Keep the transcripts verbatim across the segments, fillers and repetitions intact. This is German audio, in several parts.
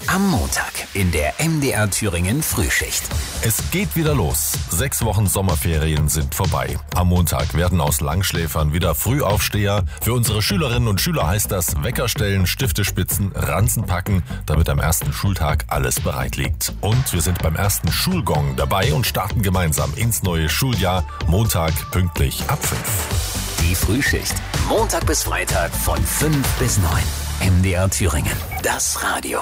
Am Montag in der M D R Thüringen Frühschicht. Es geht wieder los. Sechs Wochen Sommerferien sind vorbei. Am Montag werden aus Langschläfern wieder Frühaufsteher. Für unsere Schülerinnen und Schüler heißt das Wecker stellen, Stifte spitzen, Ranzen packen, damit am ersten Schultag alles bereit liegt. Und wir sind beim ersten Schulgong dabei und starten gemeinsam ins neue Schuljahr. Montag pünktlich ab fünf. Die Frühschicht. Montag bis Freitag von fünf bis neun. M D R Thüringen. Das Radio.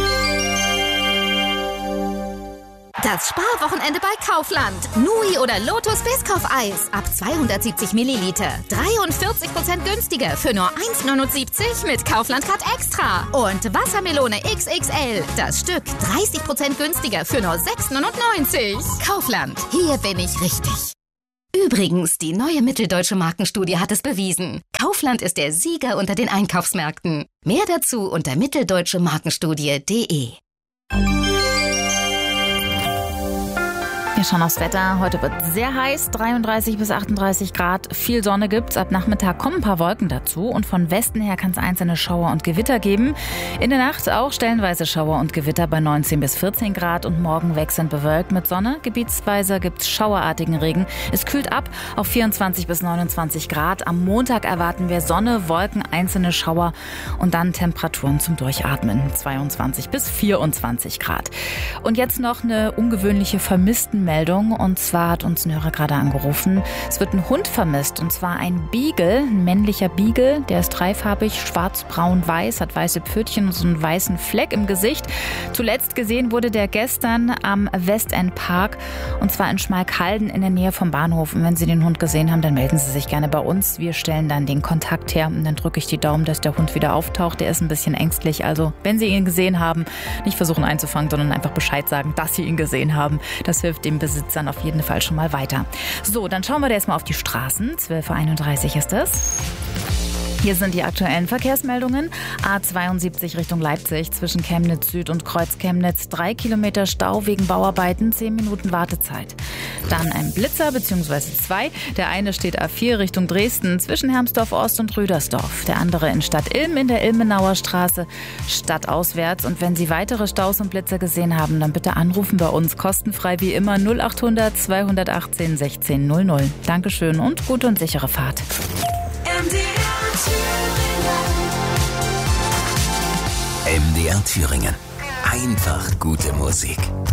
Das Sparwochenende bei Kaufland. Nui oder Lotus Biscoff-Eis ab zweihundertsiebzig Milliliter. dreiundvierzig Prozent günstiger für nur eins neunundsiebzig mit Kaufland Card Extra. Und Wassermelone X X L. Das Stück dreißig Prozent günstiger für nur sechs neunundneunzig. Kaufland. Hier bin ich richtig. Übrigens, die neue Mitteldeutsche Markenstudie hat es bewiesen. Kaufland ist der Sieger unter den Einkaufsmärkten. Mehr dazu unter mitteldeutsche markenstudie punkt de. Wir schauen aufs Wetter. Heute wird sehr heiß, dreiunddreißig bis achtunddreißig Grad. Viel Sonne gibt's. Ab Nachmittag kommen ein paar Wolken dazu. Und von Westen her kann es einzelne Schauer und Gewitter geben. In der Nacht auch stellenweise Schauer und Gewitter bei neunzehn bis vierzehn Grad. Und morgen wechselnd bewölkt mit Sonne. Gebietsweise gibt's schauerartigen Regen. Es kühlt ab auf vierundzwanzig bis neunundzwanzig Grad. Am Montag erwarten wir Sonne, Wolken, einzelne Schauer und dann Temperaturen zum Durchatmen. zweiundzwanzig bis vierundzwanzig Grad. Und jetzt noch eine ungewöhnliche Vermisstenmeldung. Und zwar hat uns ein Hörer gerade angerufen. Es wird ein Hund vermisst, und zwar ein Beagle, ein männlicher Beagle. Der ist dreifarbig, schwarz, braun, weiß, hat weiße Pfötchen und so einen weißen Fleck im Gesicht. Zuletzt gesehen wurde der gestern am Westend Park, und zwar in Schmalkalden in der Nähe vom Bahnhof. Und wenn Sie den Hund gesehen haben, dann melden Sie sich gerne bei uns. Wir stellen dann den Kontakt her und dann drücke ich die Daumen, dass der Hund wieder auftaucht. Der ist ein bisschen ängstlich, also wenn Sie ihn gesehen haben, nicht versuchen einzufangen, sondern einfach Bescheid sagen, dass Sie ihn gesehen haben. Das hilft dem Besitzern auf jeden Fall schon mal weiter. So, dann schauen wir da jetzt mal auf die Straßen. zwölf Uhr einunddreißig ist es. Hier sind die aktuellen Verkehrsmeldungen. A zweiundsiebzig Richtung Leipzig zwischen Chemnitz Süd und Kreuz Chemnitz. Drei Kilometer Stau wegen Bauarbeiten, zehn Minuten Wartezeit. Dann ein Blitzer bzw. zwei. Der eine steht A vier Richtung Dresden zwischen Hermsdorf Ost und Rüdersdorf. Der andere in Stadt Ilm in der Ilmenauer Straße stadtauswärts. Und wenn Sie weitere Staus und Blitzer gesehen haben, dann bitte anrufen bei uns. Kostenfrei wie immer null achthundert zweihundertachtzehn sechzehn null null. Dankeschön und gute und sichere Fahrt. M D R Thüringen. Einfach gute Musik.